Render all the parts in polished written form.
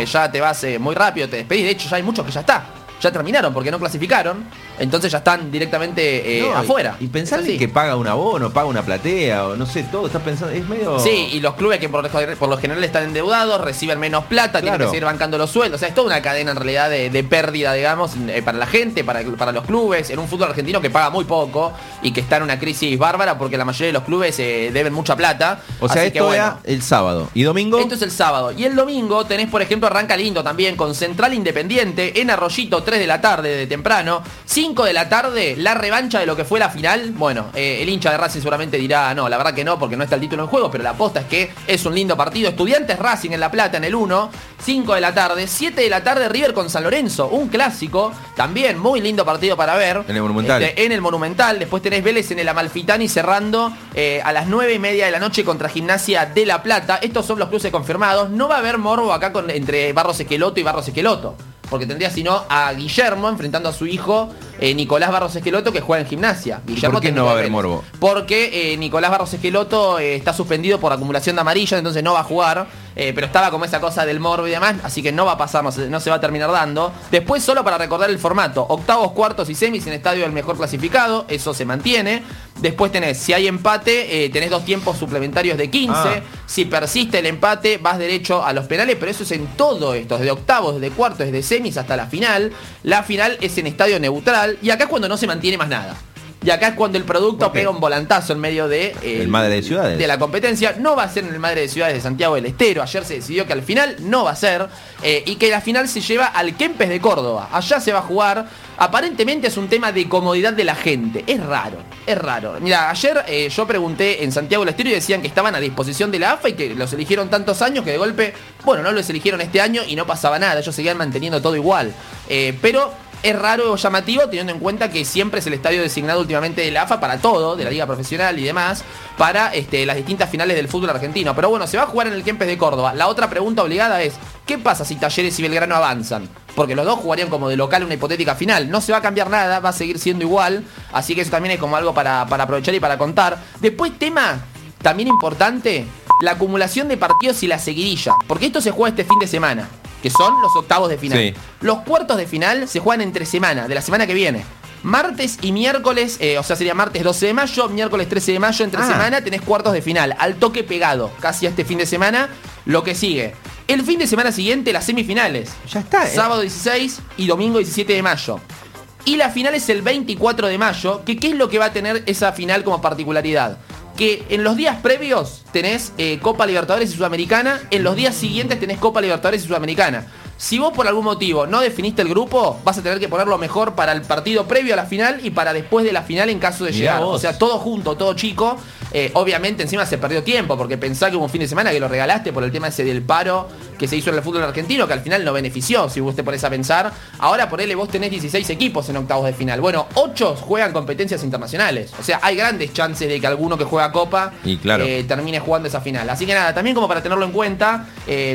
ya te vas muy rápido, te despedís. De hecho, ya hay muchos que ya terminaron porque no clasificaron, entonces ya están directamente afuera. Y pensar en que paga un abono, paga una platea, o no sé, todo, estás pensando, es medio... Sí, y los clubes que por lo general están endeudados, reciben menos plata, tienen que seguir bancando los sueldos, o sea, es toda una cadena en realidad de pérdida, digamos, para la gente, para los clubes, en un fútbol argentino que paga muy poco y que está en una crisis bárbara porque la mayoría de los clubes deben mucha plata. O sea, esto era el sábado. ¿Y domingo? Esto es el sábado. Y el domingo tenés, por ejemplo, arranca lindo también con Central Independiente en Arroyito, 3 de la tarde de temprano, 5 de la tarde, la revancha de lo que fue la final. Bueno, el hincha de Racing seguramente dirá, no, la verdad que no, porque no está el título en juego, pero la aposta es que es un lindo partido. Estudiantes Racing en La Plata en el 1, 5 de la tarde, 7 de la tarde River con San Lorenzo, un clásico, también muy lindo partido para ver. En el Monumental. En el Monumental, después tenés Vélez en el Amalfitani cerrando a las 9:30 de la noche contra Gimnasia de La Plata. Estos son los cruces confirmados. No va a haber morbo acá entre Barros Esqueloto y Barros Esqueloto, porque tendría sino a Guillermo enfrentando a su hijo Nicolás Barros Esqueloto, que juega en Gimnasia. Guillermo, ¿por qué no va a haber morbo? Porque Nicolás Barros Esqueloto está suspendido por acumulación de amarillas, entonces no va a jugar, pero estaba como esa cosa del morbo y demás, así que no va a pasar, no se va a terminar dando. Después, solo para recordar el formato, octavos, cuartos y semis en estadio del mejor clasificado, eso se mantiene. Después tenés, si hay empate, tenés 2 tiempos suplementarios de 15. Si persiste el empate, vas derecho a los penales, pero eso es en todo esto, desde octavos, desde cuartos, desde semis hasta la final. La final es en estadio neutral, y acá es cuando no se mantiene más nada. Y acá es cuando el producto pega un volantazo en medio de el Madre de Ciudades, de la competencia. No va a ser en el Madre de Ciudades de Santiago del Estero. Ayer se decidió que al final no va a ser, y que la final se lleva al Kempes de Córdoba. Allá se va a jugar. Aparentemente es un tema de comodidad de la gente. Es raro. Mira, ayer yo pregunté en Santiago del Estero y decían que estaban a disposición de la AFA y que los eligieron tantos años que de golpe, bueno, no los eligieron este año y no pasaba nada. Ellos seguían manteniendo todo igual. Pero es raro o llamativo teniendo en cuenta que siempre es el estadio designado últimamente de la AFA para todo, de la liga profesional y demás, para las distintas finales del fútbol argentino. Pero bueno, se va a jugar en el Kempes de Córdoba. La otra pregunta obligada es, ¿qué pasa si Talleres y Belgrano avanzan? Porque los dos jugarían como de local una hipotética final. No se va a cambiar nada, va a seguir siendo igual. Así que eso también es como algo para aprovechar y para contar. Después, tema también importante, la acumulación de partidos y la seguidilla. Porque esto se juega este fin de semana, que son los octavos de final. Los cuartos de final se juegan entre semana, de la semana que viene. Martes y miércoles, o sea, sería martes 12 de mayo, miércoles 13 de mayo, entre semana tenés cuartos de final, al toque pegado, casi a este fin de semana, lo que sigue. El fin de semana siguiente, las semifinales. Ya está, Sábado 16 y domingo 17 de mayo. Y la final es el 24 de mayo, que ¿qué es lo que va a tener esa final como particularidad? Que en los días previos tenés Copa Libertadores y Sudamericana, en los días siguientes tenés Copa Libertadores y Sudamericana. Si vos por algún motivo no definiste el grupo, vas a tener que ponerlo mejor para el partido previo a la final y para después de la final en caso de llegar. O sea, todo junto, todo chico. Obviamente encima se perdió tiempo, porque pensá que hubo un fin de semana que lo regalaste por el tema ese del paro que se hizo en el fútbol argentino, que al final no benefició, si vos te pones a pensar. Ahora ponele, vos tenés 16 equipos en octavos de final. Bueno, 8 juegan competencias internacionales. O sea, hay grandes chances de que alguno que juega Copa termine jugando esa final. Así que nada, también como para tenerlo en cuenta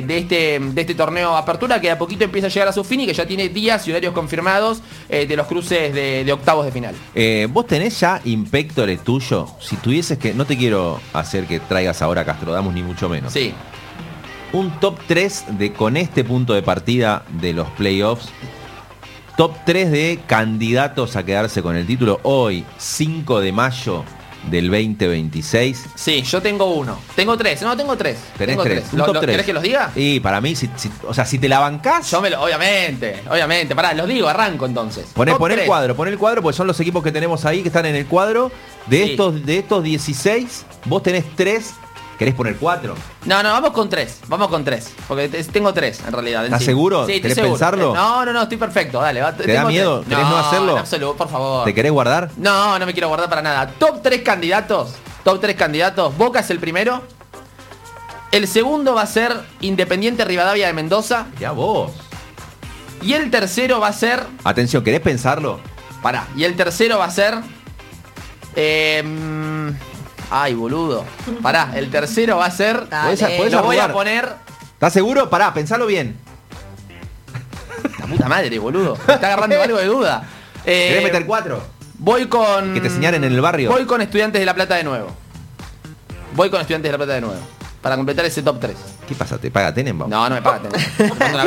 de este torneo Apertura, que de a poquito empieza a llegar a su fin y que ya tiene días y horarios confirmados de los cruces de octavos de final. ¿Vos tenés ya Impectore tuyo? Si tuvieses que... No te quiero hacer que traigas ahora a Castrodamus, ni mucho menos. Sí. Un top 3 con este punto de partida de los playoffs. Top 3 de candidatos a quedarse con el título hoy, 5 de mayo del 2026. Sí, yo tengo uno. Tengo 3. No, tengo 3. Tenés tengo 3. Un top 3. ¿Querés que los diga? Y para mí, o sea, si te la bancás... Yo obviamente. Pará, los digo, arranco entonces. Poné el cuadro, porque son los equipos que tenemos ahí que están en el cuadro. De estos 16, vos tenés 3. ¿Querés poner 4? No, vamos con 3. Porque tengo 3 en realidad. ¿Estás seguro? Sí, ¿Querés seguro. pensarlo? No, estoy perfecto. Dale, ¿Te da miedo? ¿Querés no hacerlo? En absoluto, por favor. ¿Te querés guardar? No me quiero guardar para nada. Top 3 candidatos. Boca es el primero. El segundo va a ser Independiente Rivadavia de Mendoza. Ya vos. Y el tercero va a ser... Atención, ¿querés pensarlo? Pará. Y el tercero va a ser... Ay, boludo. Pará, el tercero va a ser... ¿Podés lo voy a poner... ¿Estás seguro? Pará, pensalo bien. La puta madre, boludo. Me está agarrando algo de duda. ¿Querés meter 4? Voy con... Que te señalen en el barrio. Voy con Estudiantes de La Plata de nuevo. Para completar ese top 3. ¿Qué pasa? ¿Te paga Tenenbaum? No me paga Tenenbaum.